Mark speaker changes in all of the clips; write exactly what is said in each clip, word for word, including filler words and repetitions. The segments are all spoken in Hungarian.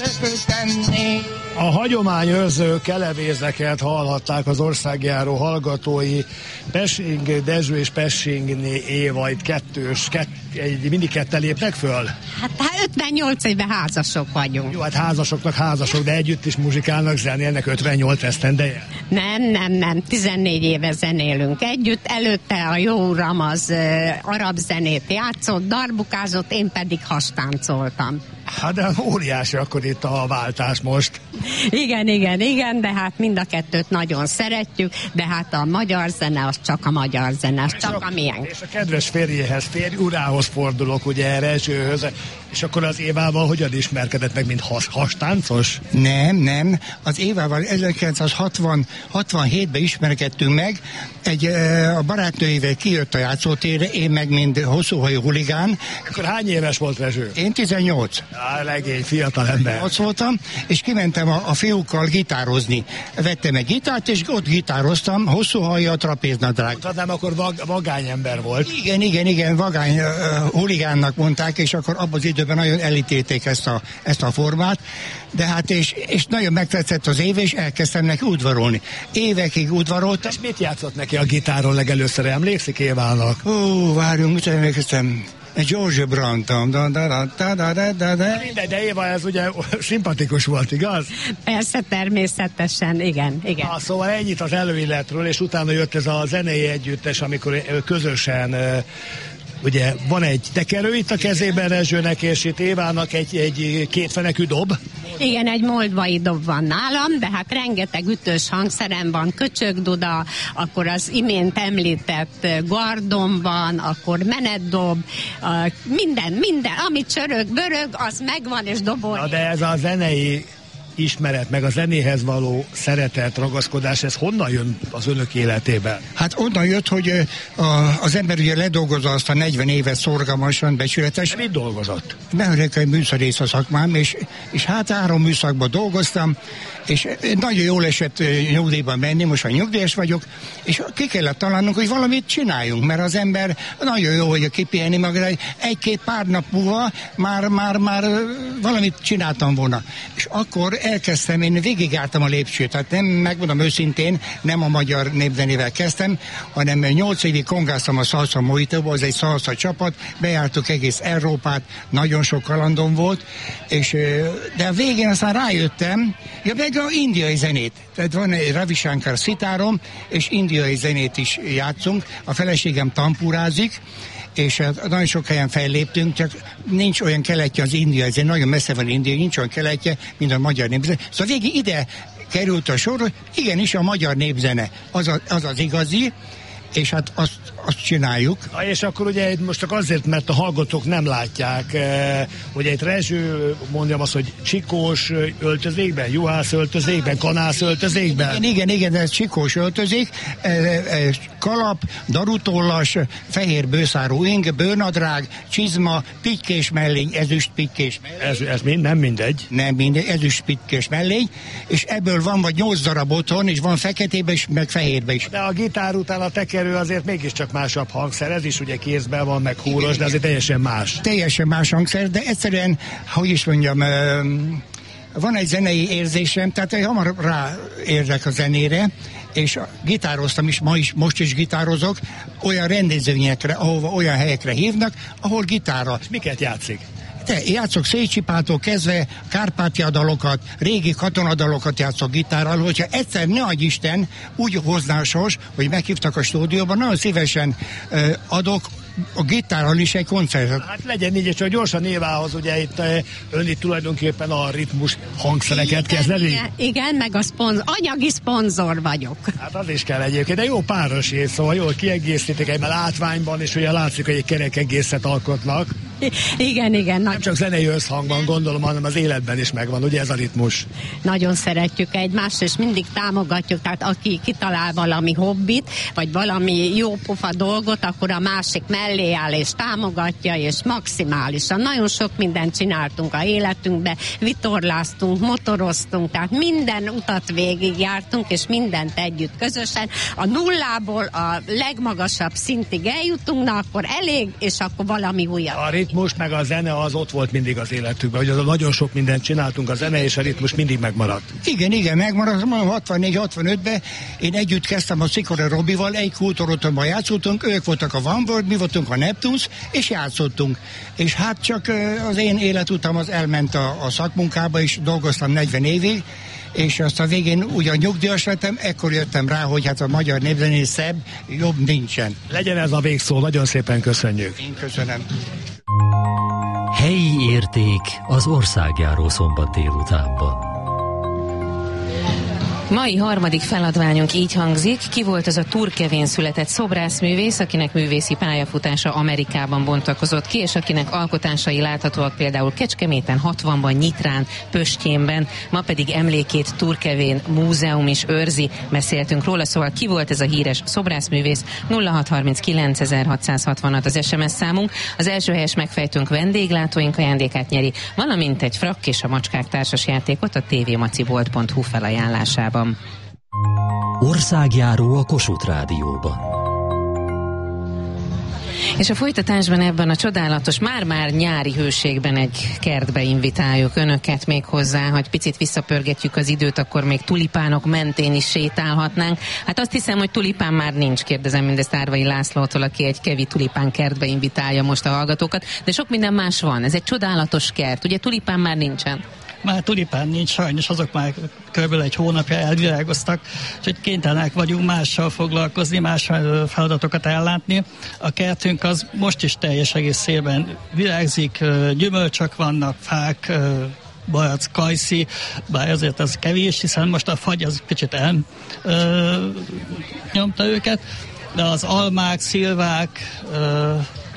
Speaker 1: A hagyományőrző kelevézeket hallhatták az országjáró hallgatói. Pessing Dezső és Pessingné Éva itt kettős, kett, egy, mindig ketten lépnek föl?
Speaker 2: Hát, hát ötvennyolc éve házasok vagyunk.
Speaker 1: Jó, hát házasoknak házasok, de együtt is muzsikálnak, zenélnek ötvennyolc esztendeje?
Speaker 2: Nem, nem, nem, tizennégy éve zenélünk együtt. Előtte a jó uram az uh, arab zenét játszott, darbukázott, én pedig hastáncoltam.
Speaker 1: Hát de óriási akkor itt a váltás most.
Speaker 2: Igen, igen, igen, de hát mind a kettőt nagyon szeretjük, de hát a magyar zene az csak a magyar zene, az csak a, a miénk.
Speaker 1: És a kedves férjéhez, férj urához fordulok, ugye Rezsőhöz, és akkor az Évával hogyan ismerkedett meg, mint has, hastáncos?
Speaker 3: Nem, nem, az Évával ezerkilencszázhatvanhétben ismerkedtünk meg, egy, a barátnőjével kijött a játszótérre, én meg mint hosszúhajú huligán.
Speaker 1: Akkor hány éves volt Rezső?
Speaker 3: Én tizennyolc.
Speaker 1: Á, legény, fiatal ember.
Speaker 3: Ott voltam, és kimentem a, a fiúkkal gitározni. Vettem egy gitárt, és ott gitároztam, hosszú hajjal, trapéznadrág.
Speaker 1: Mondhatnám, akkor vag, vagány ember volt.
Speaker 3: Igen, igen, igen, vagány uh, huligánnak mondták, és akkor abban az időben nagyon elítélték ezt a, ezt a formát, de hát és, és nagyon megtetszett az Év, és elkezdtem neki udvarolni. Évekig udvaroltam.
Speaker 1: És mit játszott neki a gitáron legelőször, emlékszik Évának?
Speaker 3: Ó, várjunk, mit emlékeztem? George Branton. Da, da, da, da, da, da, da, da.
Speaker 1: Mindegy, de Éva ez ugye szimpatikus volt, igaz?
Speaker 2: Persze, természetesen, igen, igen.
Speaker 1: Na, szóval ennyit az előilletről, és utána jött ez a zenei együttes, amikor közösen ugye van egy tekerő itt a kezében Rezsőnek, és itt Évának egy, egy kétfenekű dob.
Speaker 2: Igen, egy moldvai dob van nálam, de hát rengeteg ütős hangszerem van, köcsögduda, akkor az imént említett gardon van, akkor menetdob, minden, minden, ami csörög, börög, az megvan, és dobol.
Speaker 1: Na, de ez a zenei ismeret, meg a zenéhez való szeretet, ragaszkodás, ez honnan jön az önök életében?
Speaker 3: Hát onnan jött, hogy a, az ember ugye ledolgozza azt a negyven évet szorgalmasan, becsületes.
Speaker 1: De mit dolgozott?
Speaker 3: Mechanikai műszerész a szakmám, és, és hát három műszakban dolgoztam, és nagyon jól esett nyugdíjban menni, most a nyugdíjas vagyok, és ki kellett találnunk, hogy valamit csináljunk, mert az ember nagyon jó, hogy kipihenni magára, egy-két pár nap múlva már, már, már valamit csináltam volna. És akkor elkezdtem, én végigjártam a lépcsőt, tehát nem, megmondom őszintén, nem a magyar népzenével kezdtem, hanem nyolc évig kongáztam a Salsa Mojitóba, az egy salsa csapat, bejártuk egész Európát, nagyon sok kalandom volt, és, de a végén aztán rájöttem, ja, meg a indiai zenét. Tehát van egy Ravi Shankar szitárom, és indiai zenét is játszunk, a feleségem tampurázik, és nagyon sok helyen felléptünk, csak nincs olyan keletje az indiai zenét, nagyon messze van India, nincs olyan keletje, mint a magyar népzene. Szóval végig ide került a sor, hogy igenis a magyar népzene az az, az, az igazi, és hát azt, azt csináljuk.
Speaker 1: Na, és akkor ugye most csak azért, mert a hallgatók nem látják, eh, ugye itt Rezső, mondjam azt, hogy csikós öltözékben, juhász öltözékben, kanász öltözékben.
Speaker 3: Igen, igen, igen, ez csikós öltözék, eh, eh, kalap, darutollas, fehér bőszárú ing, bőrnadrág, csizma, pitykés mellény, ezüst pitykés mellény.
Speaker 1: Ez, ez mind, nem mindegy.
Speaker 3: Nem mindegy, ezüst pitykés mellény, és ebből van vagy nyolc darab otthon, és van feketében is, meg fehérben is.
Speaker 1: De a gitár után a tekerő azért mégiscsak másabb hangszer, ez is ugye kézben van, meg húros, de azért teljesen más.
Speaker 3: Teljesen más hangszer, de egyszerűen, hogy is mondjam, van egy zenei érzésem, tehát én hamar ráérdek a zenére, és gitároztam is, ma is, most is gitározok, olyan rendezvényekre, ahova olyan helyekre hívnak, ahol gitárra.
Speaker 1: És miket játszik?
Speaker 3: Te, játszok Szécsipától kezdve Kárpátia dalokat, régi katonadalokat játszok gitárral, hogyha egyszer ne adj Isten úgy hozná a sors, hogy meghívtak a stúdióban, nagyon szívesen uh, adok a gitárral is egy koncertet.
Speaker 1: Hát legyen így, és csak gyorsan Évához, ugye itt ön itt tulajdonképpen a ritmus hangszereket kezelni.
Speaker 2: Igen, igen, meg a szponzor, anyagi szponzor vagyok.
Speaker 1: Hát az is kell egyébként, de jó párosé, szóval jól kiegészítik egy látványban, és ugye látszik, hogy egy kerek egészet alkotnak.
Speaker 2: Igen, igen.
Speaker 1: Nem csak zenei összhangban gondolom, hanem az életben is megvan, ugye ez a ritmus.
Speaker 2: Nagyon szeretjük egymást, és mindig támogatjuk, tehát aki kitalál valami hobbit, vagy valami jó pofa dolgot, akkor a másik mellé áll, és támogatja, és maximálisan. Nagyon sok mindent csináltunk a életünkbe, vitorláztunk, motoroztunk, tehát minden utat végigjártunk, és mindent együtt közösen. A nullából a legmagasabb szintig eljutunk, na akkor elég, és akkor valami újabb.
Speaker 1: A ritmus, meg a zene az ott volt mindig az életükben, hogy az nagyon sok mindent csináltunk, a zene és a ritmus mindig megmaradt.
Speaker 3: Igen, igen, megmaradt. hatvannégy hatvanötben én együtt kezdtem a Szikora Robival, egy kultúrotonban játszottunk, ők voltak a One World, mi voltunk a Neptunes, és játszottunk. És hát csak az én életutam az elment a, a szakmunkába, és dolgoztam negyven évig, és azt a végén ugyan nyugdíjas lettem, ekkor jöttem rá, hogy hát a magyar népzenés szebb, jobb nincsen.
Speaker 1: Legyen ez a végszó, nagyon szépen köszönjük.
Speaker 3: Én köszönöm.
Speaker 4: Helyi érték az országjáró szombat délutánban.
Speaker 5: Mai harmadik feladványunk így hangzik: ki volt az a Turkevén született szobrászművész, akinek művészi pályafutása Amerikában bontakozott ki, és akinek alkotásai láthatóak például Kecskeméten, hatvanban, Nyitrán, Pösttyénben, ma pedig emlékét Turkevén múzeum is őrzi. Beszéltünk róla, szóval ki volt ez a híres szobrászművész? nulla hat harminckilenc ezerhatszázhatvanhat az es em es számunk. Az első helyes megfejtőnk vendéglátóink ajándékát nyeri, valamint egy frakk és a macskák társasjátékot a tvmacibolt pont hu felajánlásában.
Speaker 4: Országjáró a Kossuth Rádióban.
Speaker 5: És a folytatásban ebben a csodálatos, már-már nyári hőségben egy kertbe invitáljuk önöket még hozzá, hogy picit visszapörgetjük az időt, akkor még tulipánok mentén is sétálhatnánk. Hát azt hiszem, hogy tulipán már nincs, kérdezem mindezt Árvai Lászlótól, aki egy kevi tulipán kertbe invitálja most a hallgatókat, de sok minden más van. Ez egy csodálatos kert, ugye tulipán már nincsen?
Speaker 6: Már tulipán nincs, sajnos azok már kb. Egy hónapja elvirágoztak, úgyhogy kénytelenek vagyunk mással foglalkozni, más feladatokat ellátni. A kertünk az most is teljes egészében virágzik, gyümölcsök vannak, fák, barack, kajszi, bár azért ez kevés, hiszen most a fagy az kicsit el ö, nyomta őket, de az almák, szilvák, ö,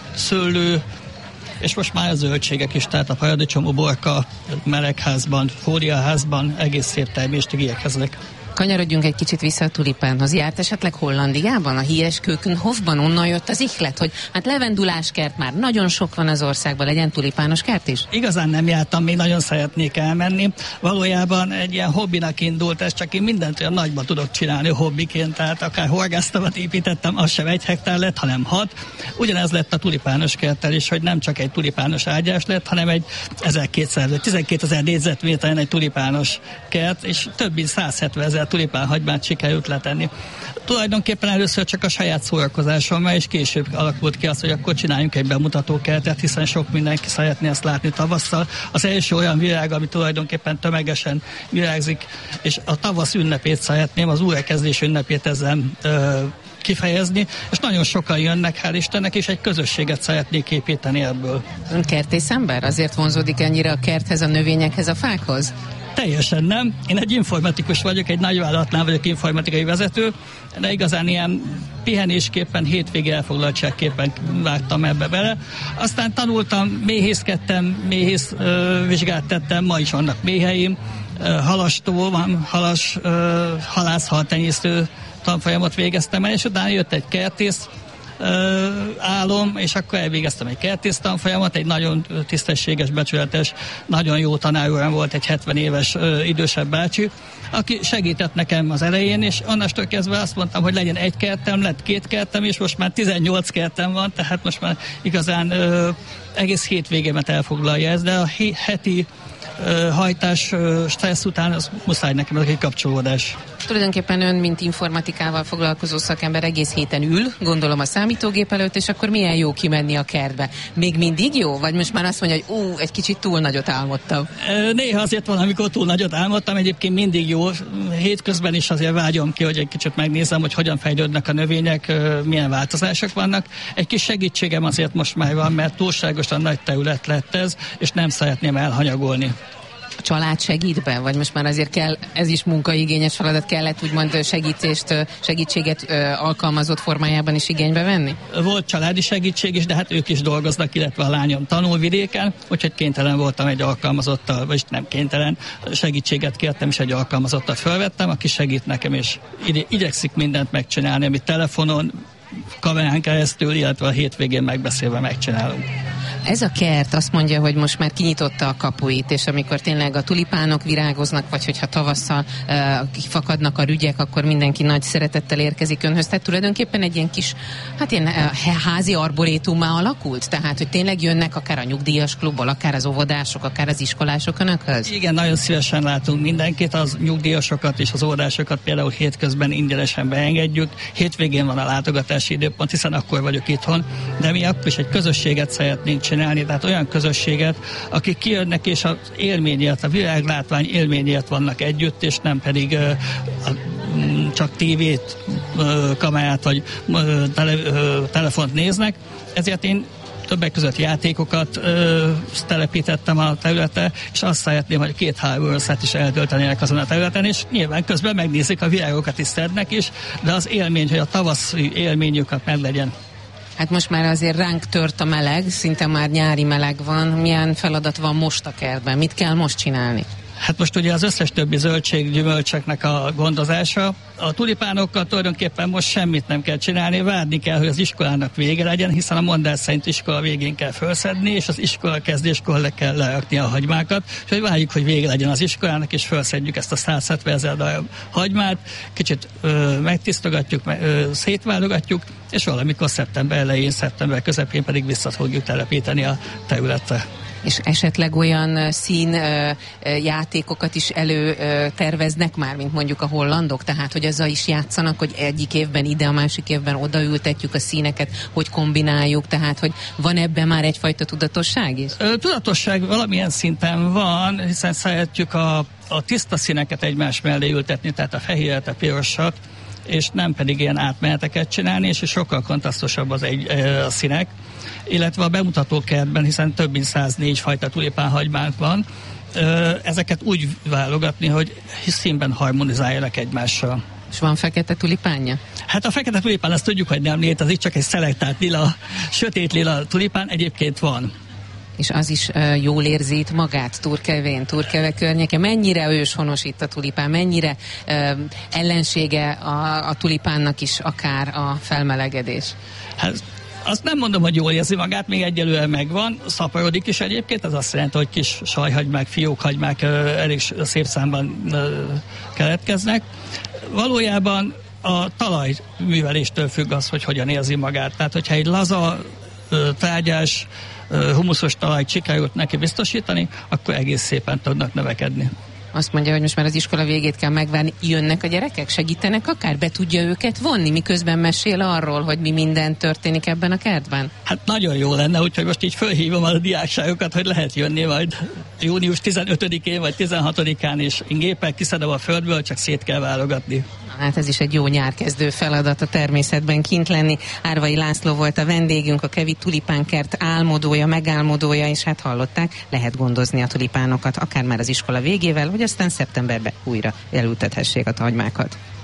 Speaker 6: szőlő, és most már a zöldségek is, tehát a paradicsom, uborka, melegházban, fóliaházban egész szép termést igyekeznek.
Speaker 5: Kanyarodjunk egy kicsit vissza a tulipánhoz. Járt esetleg Hollandiában, a híres Keukenhofban, onnan jött az ihlet, hogy hát levenduláskert már nagyon sok van az országban, legyen tulipános kert is?
Speaker 6: Igazán nem jártam, még nagyon szeretnék elmenni. Valójában egy ilyen hobbinak indult, ez csak én mindent olyan nagyban tudok csinálni hobbiként, tehát akár horgásztavat építettem, az sem egy hektár lett, hanem hat. Ugyanez lett a tulipános kerttel is, hogy nem csak egy tulipános ágyás lett, hanem egy ezerkétszáz, tizenkétezer négyzetméteren egy tulipános kert, és több mint száz hetven ezer tulipánhagymát sikerült letenni. Tulajdonképpen először csak a saját szórakozásommal, és később alakult ki az, hogy akkor csináljunk egy bemutatókertet, hiszen sok mindenki szeretné ezt látni tavasszal. Az első olyan virág, ami tulajdonképpen tömegesen virágzik, és a tavasz ünnepét szeretném, az újrakezdés ünnepét ezzel ö, kifejezni, és nagyon sokan jönnek, hál' Istennek, és egy közösséget szeretnék építeni ebből.
Speaker 5: Ön kertész ember? Azért vonzódik ennyire a kerthez, a növényekhez, a fákhoz?
Speaker 6: Teljesen nem. Én egy informatikus vagyok, egy nagyvállalatnál vagyok informatikai vezető, de igazán ilyen pihenésképpen, hétvégi elfoglaltságképpen vágtam ebbe bele. Aztán tanultam, méhészkedtem, méhész ö, vizsgát tettem, ma is vannak méheim, ö, halastó van, halas, ö, halászhaltenyésztő tanfolyamot végeztem el, és utána jött egy kertész álom, és akkor elvégeztem egy kertész tanfolyamat, egy nagyon tisztességes, becsületes, nagyon jó tanárom volt, egy hetven éves ö, idősebb bácsi, aki segített nekem az elején, és onnastól kezdve azt mondtam, hogy legyen egy kertem, lett két kertem, és most már tizennyolc kertem van, tehát most már igazán ö, egész hétvégémet elfoglalja ez, de a heti hajtás, stressz után az muszáj nekem ez egy kapcsolódás.
Speaker 5: Tulajdonképpen ön, mint informatikával foglalkozó szakember egész héten ül, gondolom a számítógép előtt, és akkor milyen jó kimenni a kertbe. Még mindig jó? Vagy most már azt mondja, hogy ú, egy kicsit túl nagyot álmodtam?
Speaker 6: Néha azért van, amikor túl nagyot álmodtam, egyébként mindig jó. Hétközben is azért vágyom ki, hogy egy kicsit megnézem, hogy hogyan fejlődnek a növények, milyen változások vannak. Egy kis segítségem azért most már van, mert túlságosan nagy terület lett ez, és nem szeretném elhanyagolni.
Speaker 5: A család segít be? Vagy most már azért kell, ez is munkaigényes feladat, kellett úgymond segítést, segítséget alkalmazott formájában is igénybe venni?
Speaker 6: Volt családi segítség is, de hát ők is dolgoznak, illetve a lányom tanul vidéken, úgyhogy kénytelen voltam egy alkalmazottal, vagy nem kénytelen, segítséget kértem, és egy alkalmazottat felvettem, aki segít nekem, és igyekszik mindent megcsinálni, amit telefonon, kamerán keresztül, illetve a hétvégén megbeszélve megcsinálunk.
Speaker 5: Ez a kert azt mondja, hogy most már kinyitotta a kapuit, és amikor tényleg a tulipánok virágoznak, vagy hogyha tavasszal uh, kifakadnak a rügyek, akkor mindenki nagy szeretettel érkezik önhöz. Tehát tulajdonképpen egy ilyen kis, hát ilyen uh, házi arborétummá alakult? Tehát, hogy tényleg jönnek akár a nyugdíjas klubból, akár az óvodások, akár az iskolások önökhöz?
Speaker 6: Igen, nagyon szívesen látunk mindenkit, az nyugdíjasokat és az óvodásokat például hétközben ingyenesen beengedjük. Hétvégén van a látogatási időpont, hiszen akkor vagyok itthon, de mi akkor is egy közösséget szeretnénk csinálni, tehát olyan közösséget, akik kijönnek és az élményért, a világlátvány élményért vannak együtt, és nem pedig uh, uh, csak tévét, uh, kamerát vagy uh, tele, uh, telefont néznek. Ezért én többek között játékokat ö, telepítettem a területre, és azt szeretném, hogy két-három órát is eltöltenének azon a területen, és nyilván közben megnézik a virágokat is szednek is, de az élmény, hogy a tavaszi élményüket meg legyen.
Speaker 5: Hát most már azért ránk tört a meleg, szinte már nyári meleg van. Milyen feladat van most a kertben? Mit kell most csinálni?
Speaker 6: Hát most ugye az összes többi zöldség, gyümölcseknek a gondozása. A tulipánokkal tulajdonképpen most semmit nem kell csinálni, várni kell, hogy az iskolának vége legyen, hiszen a mondás szerint iskola végén kell felszedni, és az iskola kezdéskor le kell lerakni a hagymákat, és hogy várjuk, hogy vége legyen az iskolának, és felszedjük ezt a száz hetven ezer darab hagymát, kicsit ö, megtisztogatjuk, ö, szétválogatjuk, és valamikor szeptember elején, szeptember közepén pedig vissza fogjuk telepíteni a területre.
Speaker 5: És esetleg olyan szín ö, ö, játékokat is elő ö, terveznek már, mint mondjuk a hollandok, tehát hogy azzal is játszanak, hogy egyik évben ide, a másik évben odaültetjük a színeket, hogy kombináljuk, tehát hogy van ebben már egyfajta tudatosság is?
Speaker 6: Ö, tudatosság valamilyen szinten van, hiszen szeretjük a, a tiszta színeket egymás mellé ültetni, tehát a fehéret, a pirosat, és nem pedig ilyen átmeneteket csinálni, és sokkal kontrasztosabb az egy, a színek, illetve a bemutatókertben, hiszen több mint száznégy fajta tulipánhagymánk van, ezeket úgy válogatni, hogy színben harmonizáljanak egymással.
Speaker 5: És van fekete tulipánja?
Speaker 6: Hát a fekete tulipán, azt tudjuk, hogy nem létezik, csak egy szelektált lila, sötét lila tulipán egyébként van.
Speaker 5: És az is uh, jól érzi itt magát, Turkevén, Turkeve környéke. Mennyire őshonos itt a tulipán, mennyire uh, ellensége a, a tulipánnak is akár a felmelegedés?
Speaker 6: Hát azt nem mondom, hogy jól érzi magát, még egyelőre megvan, szaporodik is egyébként, ez azt jelenti, hogy kis sajhagymák, fiókhagymák uh, elég szép számban uh, keletkeznek. Valójában a talajműveléstől függ az, hogy hogyan érzi magát. Tehát, hogyha egy laza, uh, trágyás, humuszos talajt sikerült neki biztosítani, akkor egész szépen tudnak növekedni.
Speaker 5: Azt mondja, hogy most már az iskola végét kell megvárni. Jönnek a gyerekek? Segítenek akár? Be tudja őket vonni, miközben mesél arról, hogy mi minden történik ebben a kertben?
Speaker 6: Hát nagyon jó lenne, úgyhogy most így fölhívom a diákságokat, hogy lehet jönni majd június tizenötödikén vagy tizenhatodikán, és én géppel kiszedem a földből, csak szét kell válogatni.
Speaker 5: Hát ez is egy jó nyárkezdő feladat, a természetben kint lenni. Árvai László volt a vendégünk, a Kevi tulipánkert álmodója, megálmodója, és hát hallották, lehet gondozni a tulipánokat, akár már az iskola végével, hogy aztán szeptemberben újra elültethessék a hagymákat.